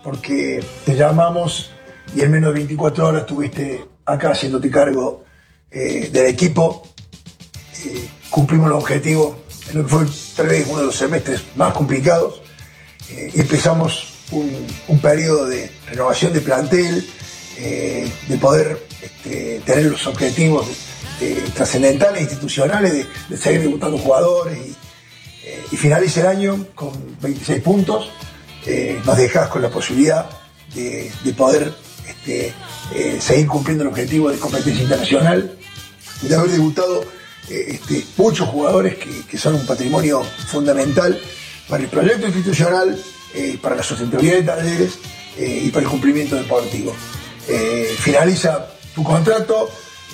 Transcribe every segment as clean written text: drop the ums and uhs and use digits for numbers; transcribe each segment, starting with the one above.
porque te llamamos y en menos de 24 horas estuviste acá haciéndote cargo del equipo. Cumplimos los objetivos en lo que fue tal vez uno de los semestres más complicados y empezamos un periodo de renovación de plantel, de poder tener los objetivos trascendentales, institucionales, de seguir debutando jugadores y finaliza el año con 26 puntos. Nos dejás con la posibilidad de poder seguir cumpliendo el objetivo de competencia internacional, de haber debutado muchos jugadores que son un patrimonio fundamental para el proyecto institucional, para la sustentabilidad de Talleres y para el cumplimiento deportivo. Finaliza tu contrato,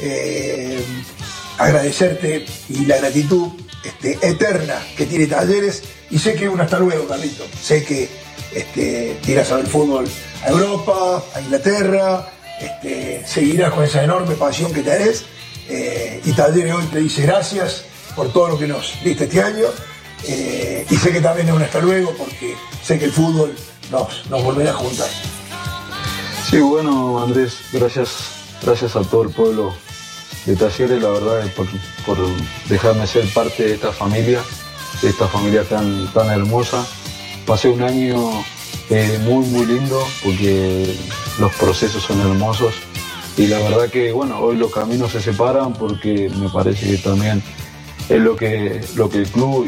agradecerte y la gratitud eterna que tiene Talleres, y sé que es un hasta luego, Carlito. Sé que irás a ver fútbol a Europa, a Inglaterra, seguirás con esa enorme pasión que tenés, y Talleres hoy te dice gracias por todo lo que nos diste este año, y sé que también es un hasta luego porque sé que el fútbol nos volverá a juntar. Sí, bueno, Andrés, gracias a todo el pueblo de Talleres, la verdad, por dejarme ser parte de esta familia tan hermosa. Pasé un año muy lindo porque los procesos son hermosos y la verdad que bueno, hoy los caminos se separan porque me parece que también es lo que el club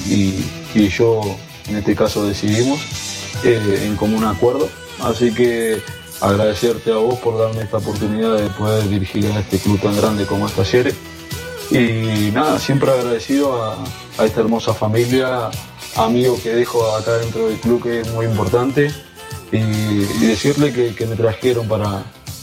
y yo en este caso decidimos en común acuerdo, así que agradecerte a vos por darme esta oportunidad de poder dirigir a este club tan grande como es Talleres y nada, siempre agradecido a esta hermosa familia, amigos que dejo acá dentro del club, que es muy importante, y decirle que me trajeron para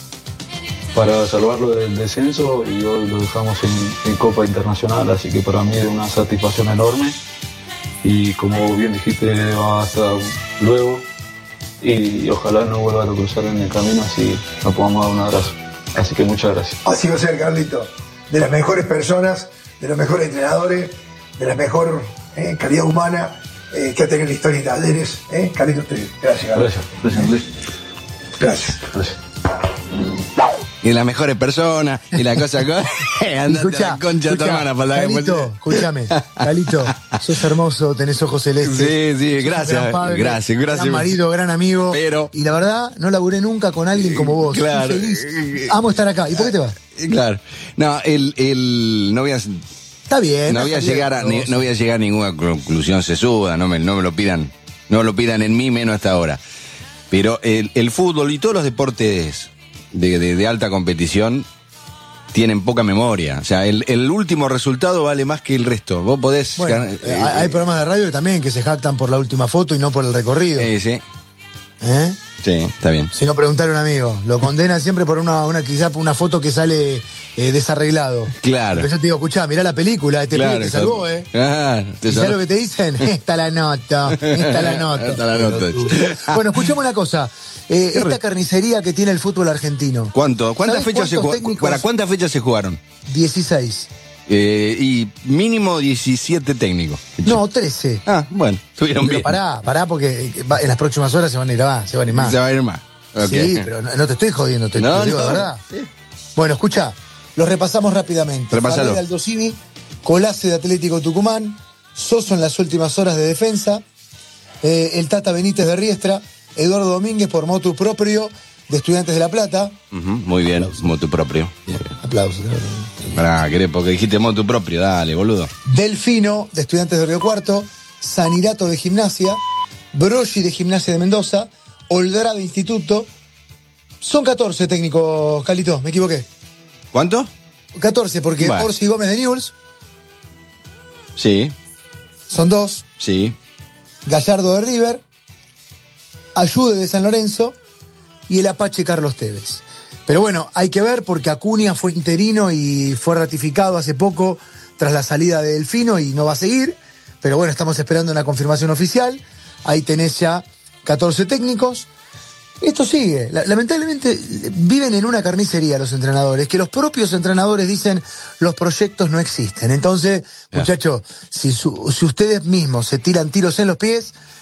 salvarlo del descenso y hoy lo dejamos en Copa Internacional, así que para mí es una satisfacción enorme y como bien dijiste, hasta luego y ojalá no vuelva a cruzar en el camino, así nos podamos dar un abrazo. Así que muchas gracias. Así va a ser, Carlito, de las mejores personas, de los mejores entrenadores, de la mejor calidad humana que ha tenido la historia de Talleres. Carlito, gracias, Carlito. Gracias, Andrés. Gracias. Y las mejores personas, y la cosa andate a la concha de tu hermana para la Calito, escúchame, Calito, sos hermoso, tenés ojos celestes. Sí, gracias. Gracias. Gran marido, gran amigo. Pero, y la verdad, no laburé nunca con alguien como vos. Claro. Estoy feliz. Amo estar acá. ¿Y por qué te vas? Claro. No, no voy a. Está bien. No voy a llegar a ninguna conclusión sesuda, no me lo pidan. No lo pidan en mí, menos hasta ahora. Pero el fútbol y todos los deportes de alta competición tienen poca memoria. O sea, el último resultado vale más que el resto. Vos podés... Bueno, hay programas de radio también que se jactan por la última foto y no por el recorrido. Sí. Sí, está bien. Si no, preguntar a un amigo. Lo condenan siempre por quizá por una foto que sale desarreglado. Claro. Pero yo te digo, escuchá, mirá la película, pibe te salvó, Claro. ¿Y sabés lo que te dicen? Esta la nota. Bueno, escuchemos una cosa. Esta carnicería que tiene el fútbol argentino. ¿Cuántas fechas se jugaron? ¿Para cuántas fechas se jugaron? 16. Y mínimo 17 técnicos. No, 13. Bueno, estuvieron bien. Pará, porque en las próximas horas se van a ir más. Se va a ir más. Okay. Sí, pero no te estoy jodiendo, te digo de verdad. Sí. Bueno, escucha, los repasamos rápidamente. Repásalo. Fabián Aldo Civi, Colase de Atlético Tucumán, Soso en las últimas horas de defensa, el Tata Benítez de Riestra, Eduardo Domínguez por motu propio de Estudiantes de La Plata. Muy bien, aplausos. Motu propio. Bien. Aplausos. Porque dijiste motu propio, dale, boludo. Delfino de Estudiantes de Río Cuarto, Sanirato de Gimnasia, Broggi de Gimnasia de Mendoza, Oldrada de Instituto. Son 14 técnicos, Calito, me equivoqué. ¿Cuánto? 14, porque Orsi Gómez de Newell's. Sí. Son 2. Sí. Gallardo de River, Ayude de San Lorenzo y el Apache Carlos Tevez. Pero bueno, hay que ver porque Acuña fue interino y fue ratificado hace poco tras la salida de Delfino y no va a seguir. Pero bueno, estamos esperando una confirmación oficial. Ahí tenés ya 14 técnicos. Esto sigue. Lamentablemente viven en una carnicería los entrenadores, que los propios entrenadores dicen los proyectos no existen. Entonces, muchachos, si ustedes mismos se tiran tiros en los pies,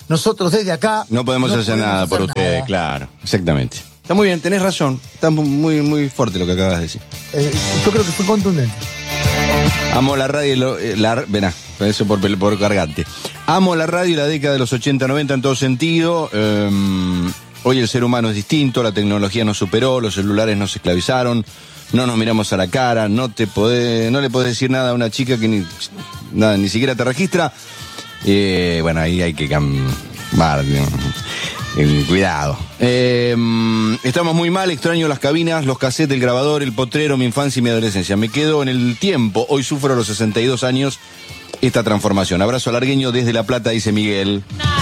nosotros desde acá... No podemos hacer nada por ustedes, nada. claro, exactamente. Está muy bien, tenés razón, está muy, muy fuerte lo que acabas de decir. Yo creo que fue contundente. Amo la radio y verá, eso por cargante. Amo la radio y la década de los 80-90 en todo sentido. Hoy el ser humano es distinto, la tecnología nos superó, los celulares nos esclavizaron, no nos miramos a la cara, no le podés decir nada a una chica que ni siquiera te registra. Bueno, ahí hay que cambiar. Cuidado. Estamos muy mal, extraño las cabinas, los cassettes, el grabador, el potrero, mi infancia y mi adolescencia. Me quedo en el tiempo, hoy sufro a los 62 años esta transformación. Abrazo largueño desde La Plata, dice Miguel.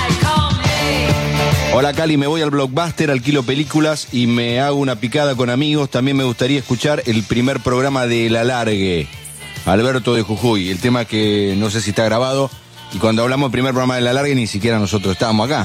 Hola Cali, me voy al Blockbuster, alquilo películas y me hago una picada con amigos. También me gustaría escuchar el primer programa de El Alargue. Alberto de Jujuy, el tema que no sé si está grabado. Y cuando hablamos del primer programa de El Alargue ni siquiera nosotros estábamos acá.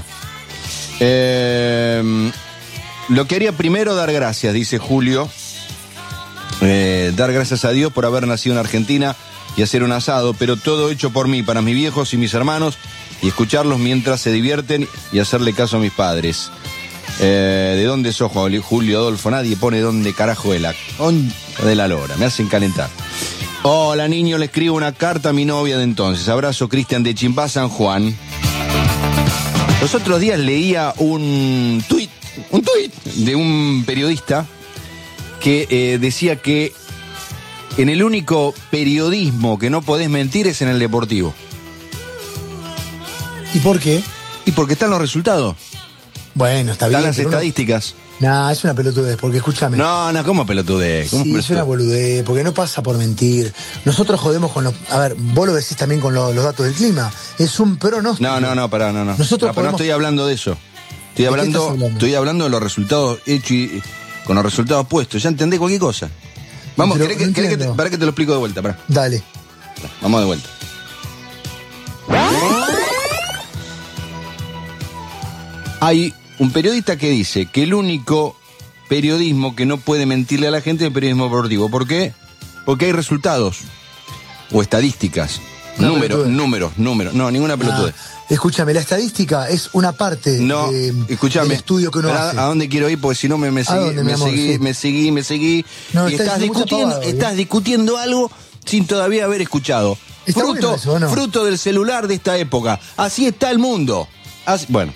Lo que haría primero, dar gracias, dice Julio. Dar gracias a Dios por haber nacido en Argentina y hacer un asado, pero todo hecho por mí, para mis viejos y mis hermanos, y escucharlos mientras se divierten y hacerle caso a mis padres. ¿De dónde sos, Julio Adolfo? Nadie pone dónde carajo es la concha de la lora, me hacen calentar. Hola niño, le escribo una carta a mi novia de entonces. Abrazo, Cristian de Chimbá, San Juan. Los otros días leía un tuit de un periodista que decía que en el único periodismo que no podés mentir es en el deportivo. ¿Y por qué? Y porque están los resultados. Bueno, está bien. Están las estadísticas. Nah, es una pelotudez, porque escúchame. No, ¿cómo pelotudez? Sí, es una boludez, porque no pasa por mentir. Nosotros jodemos con los... A ver, vos lo decís también con los datos del clima. Es un pronóstico. Pará. Nosotros pero no estoy hablando de eso. Estoy hablando de los resultados hechos y con los resultados puestos. ¿Ya entendés cualquier cosa? Vamos, para que te lo explico de vuelta, pará. Dale. Vamos de vuelta. Hay un periodista que dice que el único periodismo que no puede mentirle a la gente es el periodismo deportivo. ¿Por qué? Porque hay resultados o estadísticas. Números. No, ninguna pelotudez. Escúchame, la estadística es una parte del estudio que uno hace. ¿A dónde quiero ir? Porque si no me seguí. No, y estás discutiendo algo sin todavía haber escuchado. Fruto del celular de esta época. Así está el mundo. Bueno.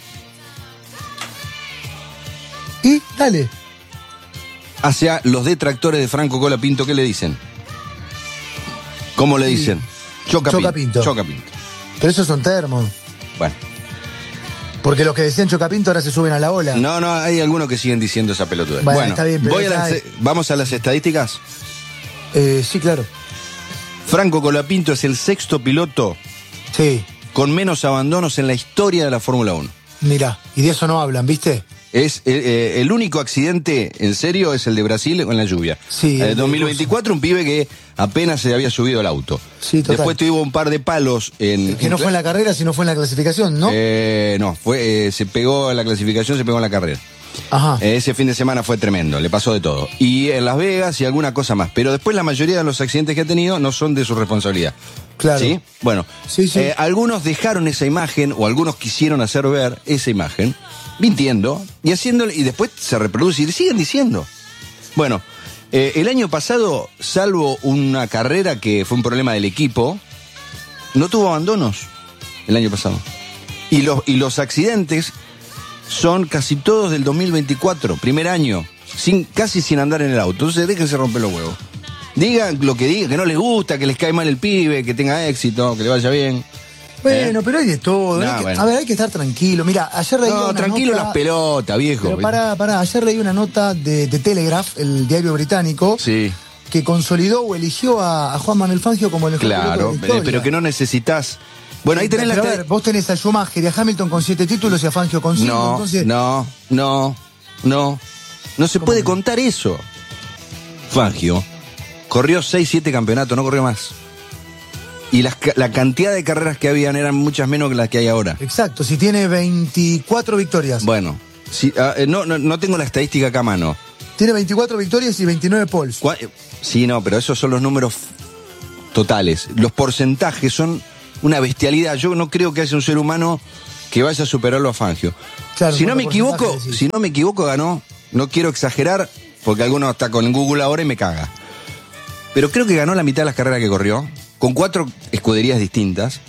Y dale. Hacia los detractores de Franco Colapinto, ¿qué le dicen? ¿Cómo le dicen? Chocapinto. Pero esos son termos. Bueno. Porque los que decían Chocapinto ahora se suben a la ola. No, hay algunos que siguen diciendo esa pelotudez. Bueno, está bien, pero ¿vamos a las estadísticas? Sí, claro. Franco Colapinto es el sexto piloto con menos abandonos en la historia de la Fórmula 1. Mirá, y de eso no hablan, ¿viste? Es el único accidente en serio es el de Brasil con la lluvia. Sí. 2024 un pibe que apenas se había subido al auto. Sí, total. Después tuvo un par de palos en... Que no fue en la carrera, sino fue en la clasificación, ¿no? No, se pegó en la clasificación, se pegó en la carrera. Ajá. Ese fin de semana fue tremendo, le pasó de todo. Y en Las Vegas y alguna cosa más. Pero después la mayoría de los accidentes que ha tenido no son de su responsabilidad. Claro. ¿Sí? Bueno, sí. Algunos dejaron esa imagen o algunos quisieron hacer ver esa imagen mintiendo y haciéndole, y después se reproduce y siguen diciendo. Bueno, el año pasado, salvo una carrera que fue un problema del equipo, no tuvo abandonos el año pasado. Y los accidentes son casi todos del 2024, primer año, casi sin andar en el auto. Entonces déjense romper los huevos. Digan lo que digan, que no les gusta, que les cae mal el pibe, que tenga éxito, que le vaya bien. Bueno, pero hay de todo. Bueno. A ver, hay que estar tranquilo. Mira, ayer leí una tranquilo nota, las pelotas, viejo. Pero pará. Ayer leí una nota de Telegraph, el diario británico, que consolidó o eligió a Juan Manuel Fangio como el mejor piloto de la historia. Pero que no necesitas... Bueno, ahí tenés pero a ver, vos tenés a Schumacher y a Hamilton con 7 títulos y a Fangio con 5, entonces... No se puede contar eso. Fangio corrió 6-7 campeonatos, no corrió más. Y la cantidad de carreras que habían eran muchas menos que las que hay ahora. Exacto, si tiene 24 victorias. Bueno, no tengo la estadística acá a mano. Tiene 24 victorias y 29 poles. Sí, pero esos son los números totales. Los porcentajes son una bestialidad. Yo no creo que haya un ser humano que vaya a superarlo a Fangio. Claro, si no me porcentaje, equivoco, decís. si no me equivoco, ganó, no quiero exagerar, porque alguno está con Google ahora y me caga. Pero creo que ganó la mitad de las carreras que corrió, con 4 escuderías distintas.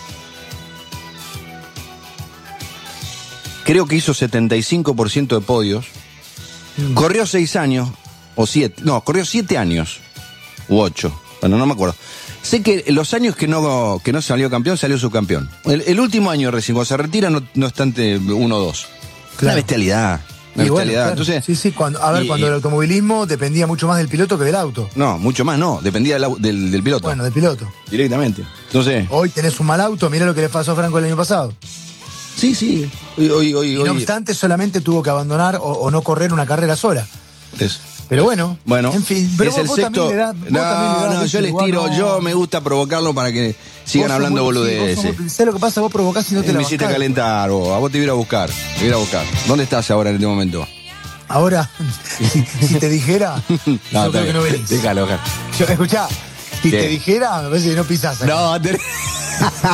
Creo que hizo 75% de podios. Corrió 6 años, o 7, no, corrió 7 años, u 8, bueno, no me acuerdo. Sé que los años que no salió campeón, salió subcampeón. El último año recién, cuando se retira, no está entre 1 o 2. Una Claro. bestialidad. Una Y bueno, bestialidad. claro. Entonces, sí, cuando el automovilismo dependía mucho más del piloto que del auto. no, mucho más no, dependía del piloto. Bueno, del piloto. Directamente. Entonces, Hoy tenés un mal auto, mirá lo que le pasó a Franco el año pasado. sí. Y no Hoy obstante, solamente tuvo que abandonar o no correr una carrera sola. es- Pero bueno, en fin. Pero es el vos sexto. también le das- vos también le das Yo les igual, tiro, no. yo me gusta provocarlo para que sigan Vos sos hablando muy- sí, boludeces. ¿Sabés lo que pasa? Vos provocás y no te la Me hiciste bancás. calentar, vos. A vos te voy a ir a buscar. Te voy a ir a buscar. ¿Dónde estás ahora en este momento? Ahora, si te dijera, yo está creo que bien. no venís. Déjalo, déjalo. Escuchá, si ¿Qué? te dijera, me parece que no pisás acá. No,